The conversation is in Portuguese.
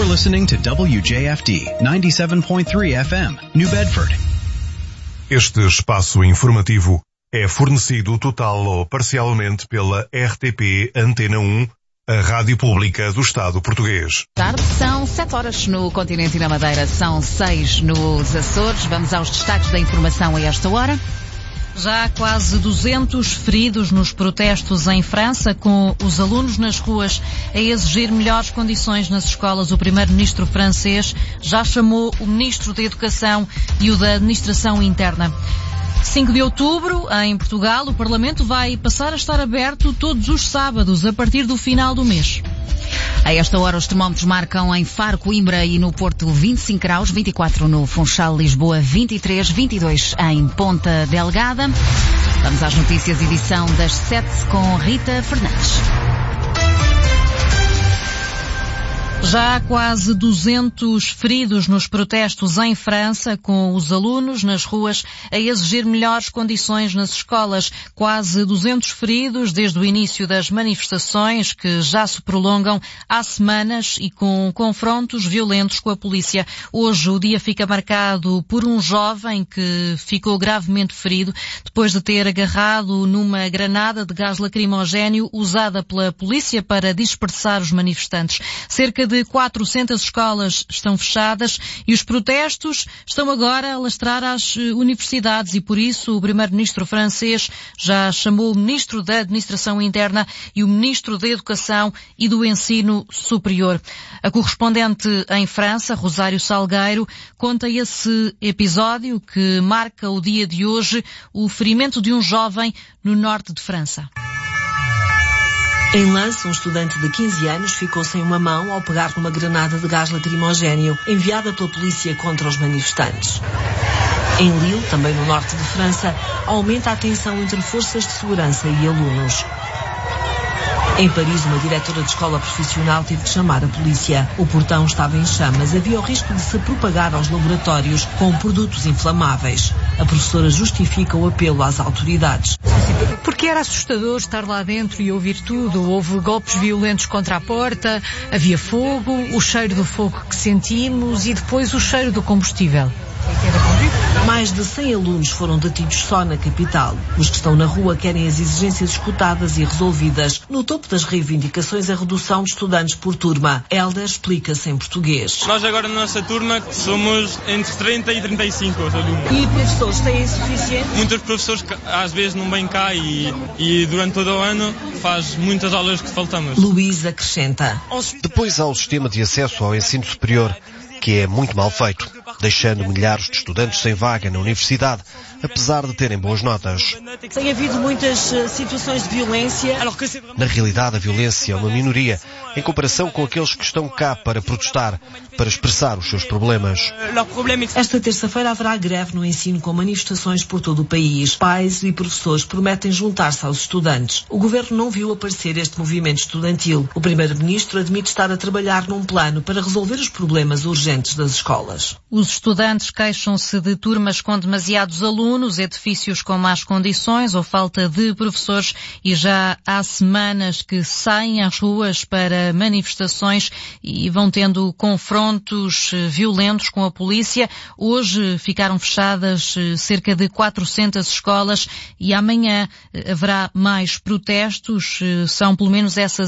You're listening to WJFD 97.3 FM, New Bedford. Este espaço informativo é fornecido total ou parcialmente pela RTP Antena 1, a Rádio Pública do Estado Português. Tarde, são 7 horas no continente e na Madeira, são 6 nos Açores. Vamos aos destaques da informação a esta hora. Já há quase 200 feridos nos protestos em França, com os alunos nas ruas a exigir melhores condições nas escolas. O primeiro-ministro francês já chamou o ministro da Educação e o da Administração Interna. 5 de outubro, em Portugal, o Parlamento vai passar a estar aberto todos os sábados, a partir do final do mês. A esta hora os termómetros marcam em Faro, Coimbra e no Porto 25 graus, 24 no Funchal, Lisboa 23, 22 em Ponta Delgada. Vamos às notícias, edição das 7 com Rita Fernandes. Já há quase 200 feridos nos protestos em França, com os alunos nas ruas a exigir melhores condições nas escolas. Quase 200 feridos desde o início das manifestações, que já se prolongam há semanas e com confrontos violentos com a polícia. Hoje o dia fica marcado por um jovem que ficou gravemente ferido depois de ter agarrado numa granada de gás lacrimogéneo usada pela polícia para dispersar os manifestantes. Cerca de 400 escolas estão fechadas e os protestos estão agora a alastrar às universidades e por isso o primeiro-ministro francês já chamou o ministro da Administração Interna e o ministro da Educação e do Ensino Superior. A correspondente em França, Rosário Salgueiro, conta esse episódio que marca o dia de hoje, o ferimento de um jovem no norte de França. Em Lens, um estudante de 15 anos ficou sem uma mão ao pegar numa granada de gás lacrimogéneo enviada pela polícia contra os manifestantes. Em Lille, também no norte de França, aumenta a tensão entre forças de segurança e alunos. Em Paris, uma diretora de escola profissional teve de chamar a polícia. O portão estava em chamas, havia o risco de se propagar aos laboratórios com produtos inflamáveis. A professora justifica o apelo às autoridades. Porque era assustador estar lá dentro e ouvir tudo. Houve golpes violentos contra a porta, havia fogo, o cheiro do fogo que sentimos e depois o cheiro do combustível. Mais de 100 alunos foram detidos só na capital. Os que estão na rua querem as exigências escutadas e resolvidas. No topo das reivindicações, a redução de estudantes por turma. Elda explica-se em português. Nós agora na nossa turma somos entre 30 e 35 alunos. E professores têm suficiente? Muitos professores às vezes não vêm cá e durante todo o ano faz muitas aulas que faltamos. Luís acrescenta. Depois há o sistema de acesso ao ensino superior, que é muito mal feito, deixando milhares de estudantes sem vaga na universidade, apesar de terem boas notas. Tem havido muitas situações de violência. Na realidade, a violência é uma minoria, em comparação com aqueles que estão cá para protestar, para expressar os seus problemas. Esta terça-feira haverá greve no ensino com manifestações por todo o país. Pais e professores prometem juntar-se aos estudantes. O governo não viu aparecer este movimento estudantil. O primeiro-ministro admite estar a trabalhar num plano para resolver os problemas urgentes das escolas. Os estudantes queixam-se de turmas com demasiados alunos, edifícios com más condições ou falta de professores e já há semanas que saem às ruas para manifestações e vão tendo confrontos violentos com a polícia. Hoje ficaram fechadas cerca de 400 escolas e amanhã haverá mais protestos. São pelo menos essas